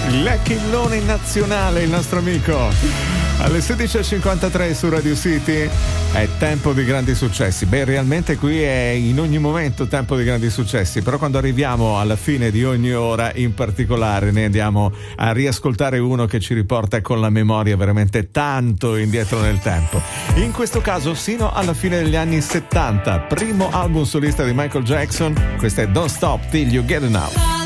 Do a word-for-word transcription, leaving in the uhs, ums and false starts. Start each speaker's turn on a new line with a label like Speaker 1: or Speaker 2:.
Speaker 1: L'Achillone nazionale, il nostro amico. Alle sedici e cinquantatré su Radio City è tempo di grandi successi. Beh, realmente qui è in ogni momento tempo di grandi successi, però quando arriviamo alla fine di ogni ora in particolare ne andiamo a riascoltare uno che ci riporta con la memoria veramente tanto indietro nel tempo. In questo caso sino alla fine degli anni settanta, primo album solista di Michael Jackson. Questo è Don't Stop Till You Get Enough.